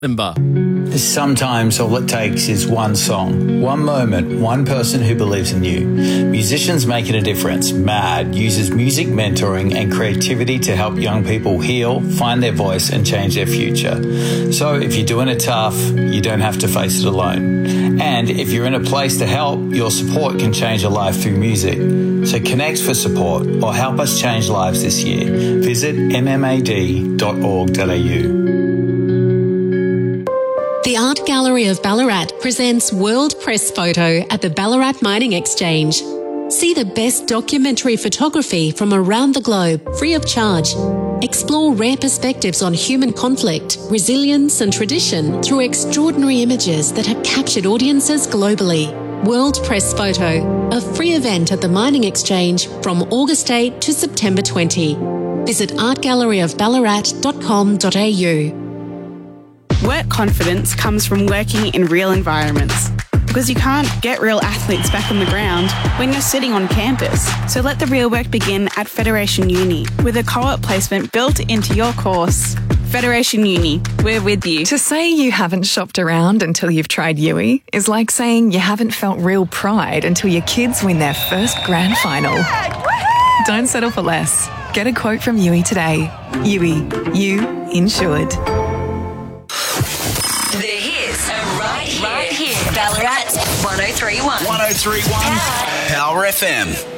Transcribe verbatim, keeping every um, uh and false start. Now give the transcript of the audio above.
Limba. Sometimes all it takes is one song, one moment, one person who believes in you. Musicians Making a Difference, MAD, uses music mentoring and creativity to help young people heal, find their voice and change their future. So if you're doing it tough, you don't have to face it alone. And if you're in a place to help, your support can change a life through music. So connect for support or help us change lives this year. Visit m m a d dot org dot a u. The Art Gallery of Ballarat presents World Press Photo at the Ballarat Mining Exchange. See the best documentary photography from around the globe, free of charge. Explore rare perspectives on human conflict, resilience and tradition through extraordinary images that have captured audiences globally. World Press Photo, a free event at the Mining Exchange from August eighth to September twentieth. Visit art gallery of ballarat dot com dot a u. Work confidence comes from working in real environments, because you can't get real athletes back on the ground when you're sitting on campus. So let the real work begin at Federation Uni with a co-op placement built into your course. Federation Uni, we're with you. To say you haven't shopped around until you've tried Yui is like saying you haven't felt real pride until your kids win their first grand final. Don't settle for less. Get a quote from Yui today. Yui, you insured. The hits are right here. Right here. Ballarat one oh three point one. one oh three point one. Power, Power F M.